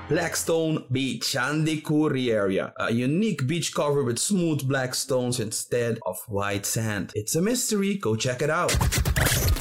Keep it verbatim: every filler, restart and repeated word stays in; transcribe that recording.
Blackstone Beach, Andikuri area. A unique beach cover with smooth black stones instead of white sand. It's a mystery, go check it out.